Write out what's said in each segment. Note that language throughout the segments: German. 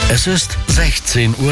Es ist 16:30 Uhr.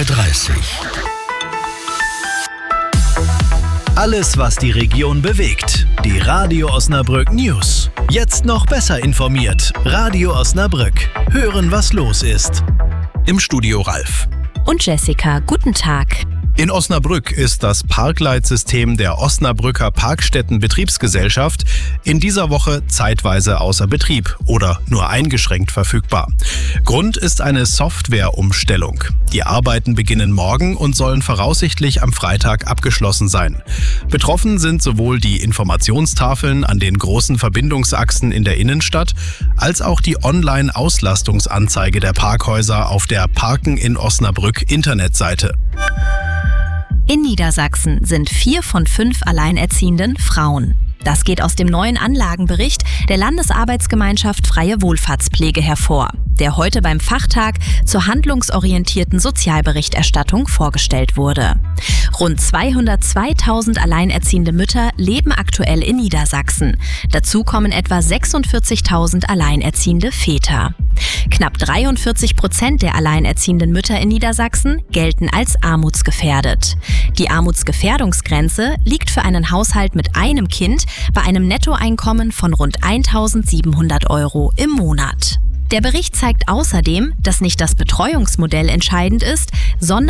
Alles, was die Region bewegt. Die Radio Osnabrück News. Jetzt noch besser informiert. Radio Osnabrück. Hören, was los ist. Im Studio Ralf. Und Jessica, guten Tag. In Osnabrück ist das Parkleitsystem der Osnabrücker Parkstätten-Betriebsgesellschaft in dieser Woche zeitweise außer Betrieb oder nur eingeschränkt verfügbar. Grund ist eine Softwareumstellung. Die Arbeiten beginnen morgen und sollen voraussichtlich am Freitag abgeschlossen sein. Betroffen sind sowohl die Informationstafeln an den großen Verbindungsachsen in der Innenstadt als auch die Online-Auslastungsanzeige der Parkhäuser auf der Parken in Osnabrück Internetseite. In Niedersachsen sind 4 von 5 Alleinerziehenden Frauen. Das geht aus dem neuen Anlagenbericht der Landesarbeitsgemeinschaft Freie Wohlfahrtspflege hervor, der heute beim Fachtag zur handlungsorientierten Sozialberichterstattung vorgestellt wurde. Rund 202.000 alleinerziehende Mütter leben aktuell in Niedersachsen. Dazu kommen etwa 46.000 alleinerziehende Väter. Knapp 43% der alleinerziehenden Mütter in Niedersachsen gelten als armutsgefährdet. Die Armutsgefährdungsgrenze liegt für einen Haushalt mit einem Kind bei einem Nettoeinkommen von rund 1.700 € im Monat. Der Bericht zeigt außerdem, dass nicht das Betreuungsmodell entscheidend ist, sondern